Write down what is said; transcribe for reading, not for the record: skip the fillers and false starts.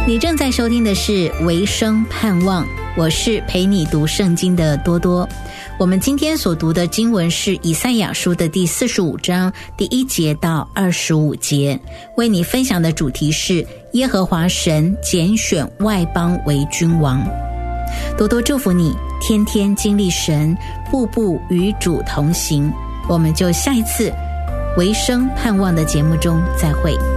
你正在收听的是维生盼望，我是陪你读圣经的多多。我们今天所读的经文是以赛亚书的第45章第1节到25节，为你分享的主题是耶和华神拣选外邦为君王。多多祝福你天天经历神，步步与主同行。我们就下一次维生盼望的节目中再会。